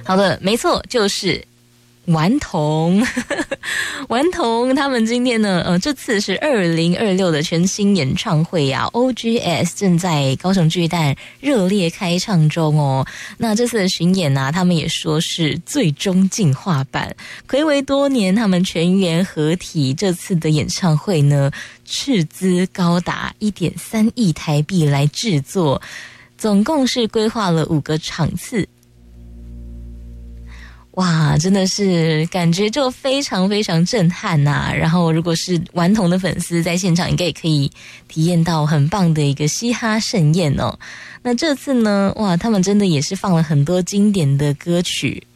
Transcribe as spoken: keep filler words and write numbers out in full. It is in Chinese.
好的，没错，就是顽童。顽童他们今天呢，呃，这次是二零二六的全新演唱会啊 ，O G S 正在高雄巨蛋热烈开唱中哦。那这次的巡演啊，他们也说是最终进化版，睽违多年，他们全员合体，这次的演唱会呢，斥资高达 一点三亿台币来制作，总共是规划了五个场次。哇，真的是感觉就非常非常震撼呐、啊！然后，如果是顽童的粉丝在现场，应该也可以体验到很棒的一个嘻哈盛宴哦。那这次呢，哇，他们真的也是放了很多经典的歌曲，